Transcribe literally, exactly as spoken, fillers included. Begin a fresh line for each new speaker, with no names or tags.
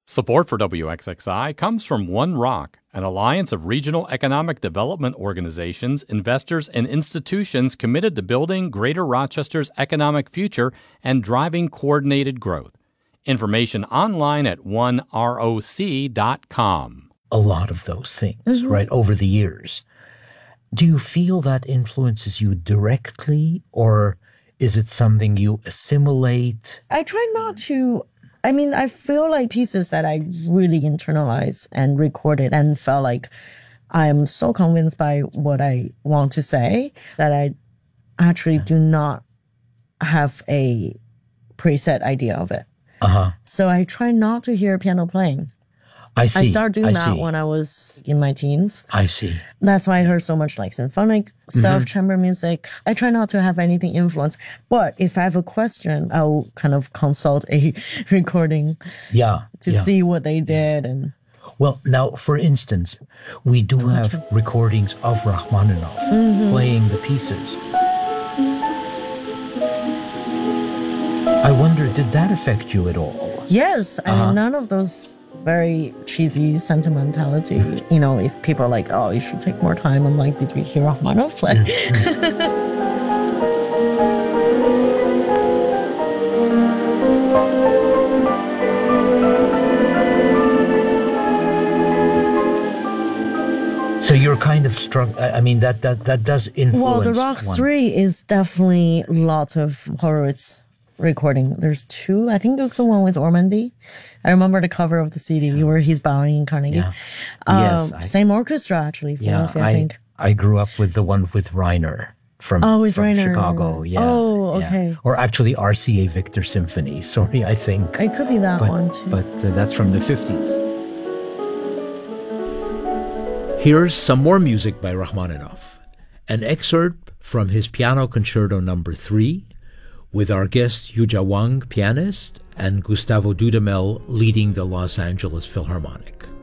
Support for W X X I comes from One Rock, an alliance of regional economic development organizations, investors, and institutions committed to building Greater Rochester's economic future and driving coordinated growth. Information online at one roc dot com.
A lot of those things,
mm-hmm.
right, over the years. Do you feel that influences you directly, or is it something you assimilate?
I try not to. I mean, I feel like pieces that I really internalized and recorded and felt like I'm so convinced by what I want to say that I actually do not have a preset idea of it.
Uh-huh.
So I try not to hear piano playing.
I see.
I started doing
I
that
see.
when I was in my teens.
I see.
That's why I heard so much like symphonic stuff,
Mm-hmm.
chamber music. I try not to have anything influence. But if I have a question, I'll kind of consult a recording
Yeah.
to
yeah.
see what they did. And
Well, now, for instance, we do have recordings of Rachmaninoff
Mm-hmm.
playing the pieces. I wonder, did that affect you at all?
yes, I
Uh-huh.
mean, none of those very cheesy sentimentality. You know, if people are like, oh, you should take more time, I'm like, did you hear Rachmaninoff play?
So you're kind of struck. I I mean, that that that does influence.
Well, the Rock
one.
three is definitely lots of Horowitz recording. There's two. I think there's the one with Ormandy. I remember the cover of the C D where he's bowing in Carnegie.
Yeah.
Um,
Yes, I-
same orchestra, actually,
Yeah,
Philadelphia, I,
I
think.
I grew up with the one with Reiner from,
Oh, with
from
Reiner.
Chicago. Yeah.
Oh,
yeah.
okay.
Or actually, R C A Victor Symphony. Sorry, I think.
It could be that
but
one, too.
but uh, that's from the fifties.
Here's some more music by Rachmaninoff, an excerpt from his Piano Concerto Number Three, with our guest Yuja Wang, pianist, and Gustavo Dudamel leading the Los Angeles Philharmonic.